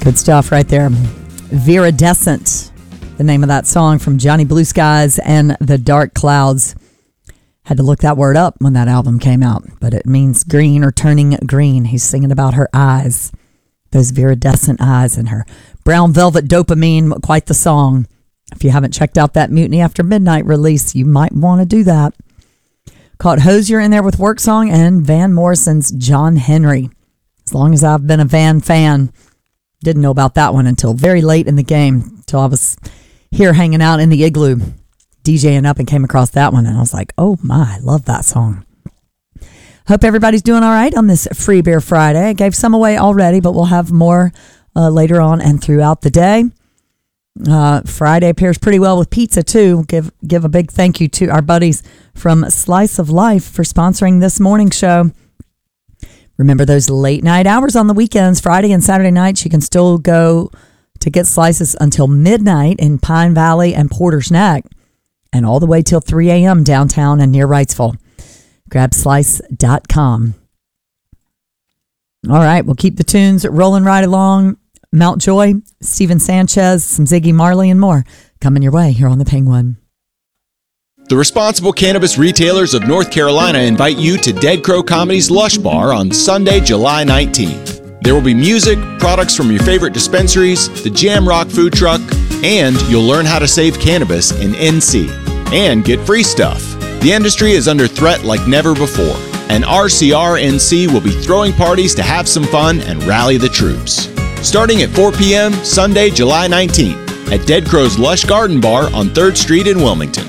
Good stuff right there. Viridescent, the name of that song from Johnny Blue Skies and the Dark Clouds. Had to look that word up when that album came out, but it means green or turning green. He's singing about her eyes, those viridescent eyes, and her brown velvet dopamine. Quite the song. If you haven't checked out that Mutiny After Midnight release, you might want to do that. Caught Hozier in there with Work Song and Van Morrison's John Henry. As long as I've been a Van fan, didn't know about that one until very late in the game, until I was here hanging out in the igloo, DJing up, and came across that one, and I was like, oh my, I love that song. Hope everybody's doing all right on this Free Beer Friday. I gave some away already, but we'll have more later on and throughout the day. Friday pairs pretty well with pizza too. Give a big thank you to our buddies from Slice of Life for sponsoring this morning show. Remember those late night hours on the weekends, Friday and Saturday nights. You can still go to get slices until midnight in Pine Valley and Porter's Neck, and all the way till 3 a.m. downtown and near Wrightsville. Grab slice.com. All right, we'll keep the tunes rolling right along. Mount Joy, Steven Sanchez, some Ziggy Marley, and more coming your way here on the Penguin. The Responsible Cannabis Retailers of North Carolina invite you to Dead Crow Comedy's Lush Bar on Sunday, July 19th. There will be music, products from your favorite dispensaries, the Jam Rock food truck, and you'll learn how to save cannabis in NC and get free stuff. The industry is under threat like never before, and RCR NC will be throwing parties to have some fun and rally the troops. Starting at 4 p.m. Sunday, July 19th at Dead Crow's Lush Garden Bar on 3rd Street in Wilmington.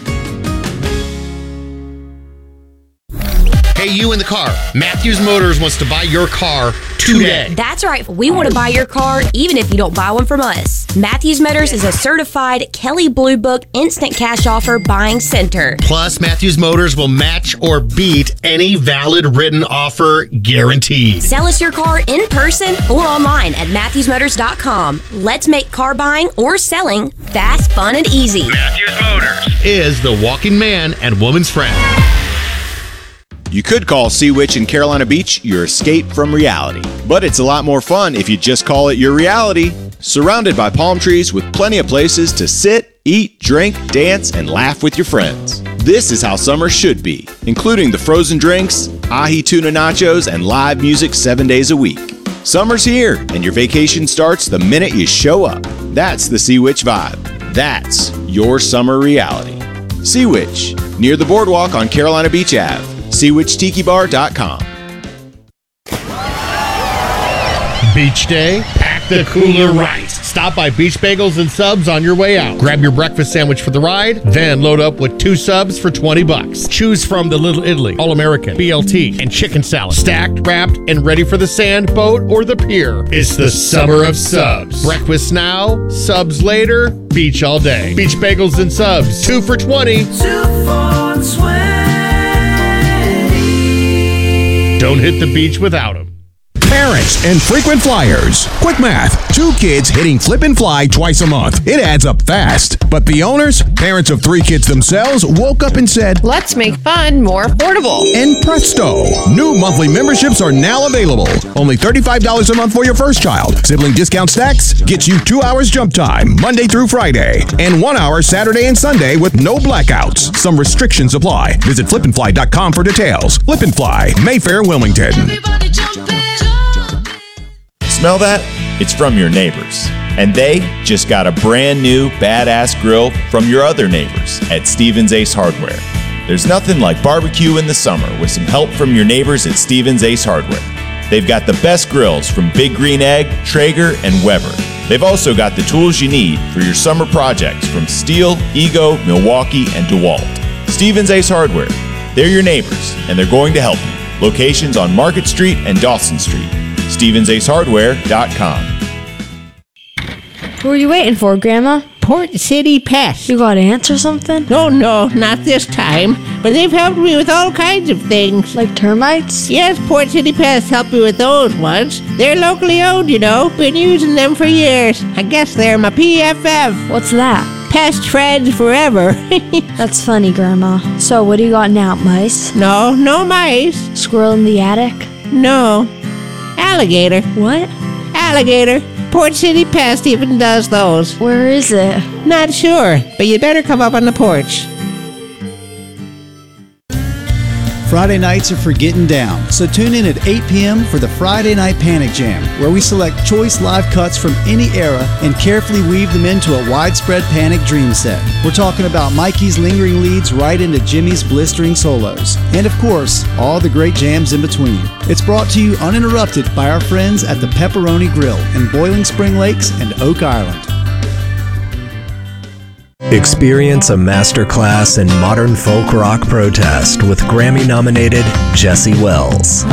Hey, you in the car. Matthews Motors wants to buy your car today. That's right. We want to buy your car even if you don't buy one from us. Matthews Motors is a certified Kelley Blue Book instant cash offer buying center. Plus, Matthews Motors will match or beat any valid written offer guaranteed. Sell us your car in person or online at MatthewsMotors.com. Let's make car buying or selling fast, fun, and easy. Matthews Motors is the walking man and woman's friend. You could call Sea Witch in Carolina Beach your escape from reality, but it's a lot more fun if you just call it your reality. Surrounded by palm trees with plenty of places to sit, eat, drink, dance, and laugh with your friends. This is how summer should be, including the frozen drinks, ahi tuna nachos, and live music 7 days a week. Summer's here, and your vacation starts the minute you show up. That's the Sea Witch vibe. That's your summer reality. Sea Witch, near the boardwalk on Carolina Beach Ave. SeaWitchTikiBar.com. Beach day, pack the cooler right. Stop by Beach Bagels and Subs on your way out. Grab your breakfast sandwich for the ride, then load up with 2 subs for $20. Choose from the Little Italy, All-American, BLT, and chicken salad. Stacked, wrapped, and ready for the sand, boat, or the pier. It's the summer of subs. Breakfast now, subs later, beach all day. Beach Bagels and Subs, 2 for $20. 2 for $20. Don't hit the beach without them. Parents and frequent flyers. Quick math. 2 kids hitting flip and fly twice a month. It adds up fast. But the owners, parents of 3 kids themselves, woke up and said, let's make fun more affordable. And presto, new monthly memberships are now available. Only $35 a month for your first child. Sibling discount stacks gets you 2 hours jump time, Monday through Friday, and 1 hour Saturday and Sunday with no blackouts. Some restrictions apply. Visit flipandfly.com for details. Flip and Fly, Mayfair, Wilmington. Smell that? It's from your neighbors. And they just got a brand new badass grill from your other neighbors at Stevens Ace Hardware. There's nothing like barbecue in the summer with some help from your neighbors at Stevens Ace Hardware. They've got the best grills from Big Green Egg, Traeger, and Weber. They've also got the tools you need for your summer projects from Stihl, Ego, Milwaukee, and DeWalt. Stevens Ace Hardware. They're your neighbors, and they're going to help you. Locations on Market Street and Dawson Street. StevensAceHardware.com. Who are you waiting for, Grandma? Port City Pest. You gotta answer something? No, not this time. But they've helped me with all kinds of things. Like termites? Yes, Port City Pest helped me with those ones. They're locally owned, you know. Been using them for years. I guess they're my PFF. What's that? Pest friends forever. That's funny, Grandma. So, what do you got now, mice? No mice. Squirrel in the attic? No. Alligator. What? Alligator. Port City Pest even does those. Where is it? Not sure, but you better come up on the porch. Friday nights are for getting down, so tune in at 8 p.m. for the Friday Night Panic Jam, where we select choice live cuts from any era and carefully weave them into a widespread Panic dream set. We're talking about Mikey's lingering leads right into Jimmy's blistering solos, and of course, all the great jams in between. It's brought to you uninterrupted by our friends at the Pepperoni Grill in Boiling Spring Lakes and Oak Island. Experience a masterclass in modern folk rock protest with Grammy-nominated Jesse Wells.